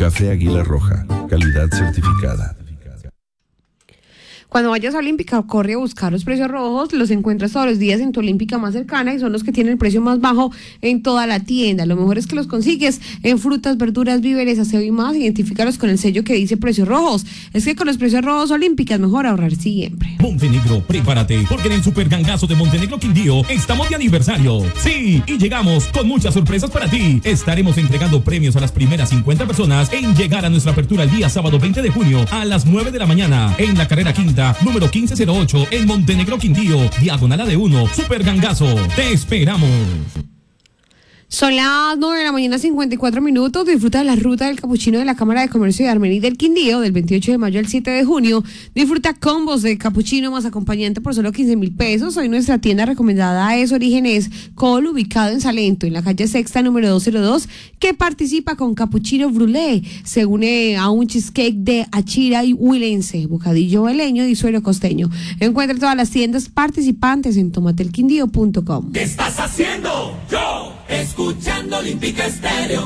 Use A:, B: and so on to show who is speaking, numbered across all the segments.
A: Café Águila Roja, calidad certificada.
B: Cuando vayas a Olímpica, corre a buscar los precios rojos, los encuentras todos los días en tu Olímpica más cercana y son los que tienen el precio más bajo en toda la tienda. Lo mejor es que los consigues en frutas, verduras, víveres, aseo y más. Identifícalos con el sello que dice precios rojos. Es que con los precios rojos Olímpicas mejor ahorrar siempre.
C: Montenegro, prepárate, porque en el Super Gangazo de Montenegro Quindío estamos de aniversario. Sí, y llegamos con muchas sorpresas para ti. Estaremos entregando premios a las primeras 50 personas en llegar a nuestra apertura el día sábado 20 de junio a las 9 de la mañana en la carrera quinta, número 1508 en Montenegro Quindío, diagonal A1, Super Gangazo. Te esperamos.
B: Son las 9 de la mañana, 54 minutos. Disfruta de la ruta del capuchino de la Cámara de Comercio de Armenia y del Quindío del 28 de mayo al 7 de junio. Disfruta combos de capuchino más acompañante por solo 15.000 pesos. Hoy nuestra tienda recomendada es Orígenes Col, ubicado en Salento, en la calle Sexta, número 202, que participa con capuchino brûlé. Se une a un cheesecake de achira y huilense, bocadillo veleño y suero costeño. Encuentra todas las tiendas participantes en tomatelquindío.com.
D: ¿Qué estás haciendo? Yo, escuchando Olímpica Estéreo.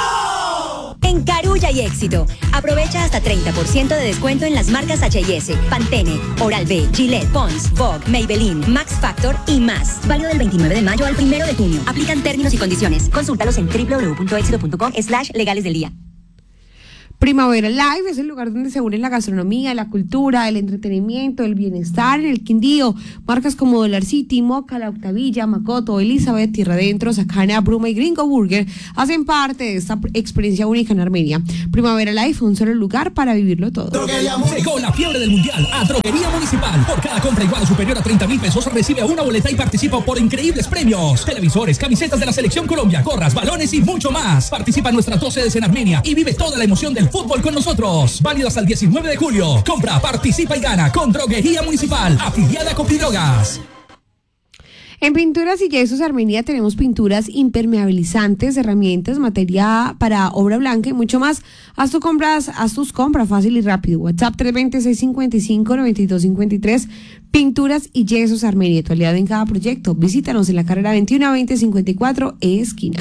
E: En Carulla y Éxito, aprovecha hasta 30% de descuento en las marcas H&S, Pantene, Oral-B, Gillette, Pond's, Vogue, Maybelline, Max Factor y más. Válido del 29 de mayo al 1 de junio. Aplican términos y condiciones. Consúltalos en www.exito.com/legales del día.
B: Primavera Live es el lugar donde se unen la gastronomía, la cultura, el entretenimiento, el bienestar en el Quindío. Marcas como Dollar City, Moca, La Octavilla, Macoto, Elizabeth, Tierra Adentro, Sacana, Bruma y Gringo Burger hacen parte de esta experiencia única en Armenia. Primavera Live, un solo lugar para vivirlo todo.
C: Llegó la fiebre del mundial a Droguería Municipal. Por cada compra igual o superior a 30.000 pesos recibe una boleta y participa por increíbles premios: televisores, camisetas de la Selección Colombia, gorras, balones y mucho más. Participa en nuestras 2 sedes en Armenia y vive toda la emoción del fútbol con nosotros. Válido hasta el 19 de julio. Compra, participa y gana con Droguería Municipal, afiliada a Copidrogas.
B: En Pinturas y Yesos Armenia tenemos pinturas impermeabilizantes, herramientas, materia para obra blanca y mucho más. Haz tus compras fácil y rápido. WhatsApp 320-655-9253. Pinturas y Yesos Armenia, tu aliado en cada proyecto. Visítanos en la carrera 21 2054 esquina.